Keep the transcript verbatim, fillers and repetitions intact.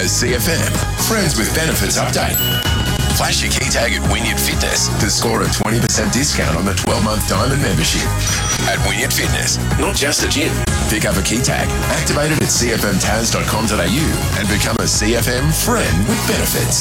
A C F M Friends with Benefits update. Flash your key tag at Wynyard Fitness to score a twenty percent discount on the twelve-month Diamond membership. At Wynyard Fitness, not just a gym. Pick up a key tag, activate it at c f m tas dot com dot a u and become a C F M Friend with Benefits.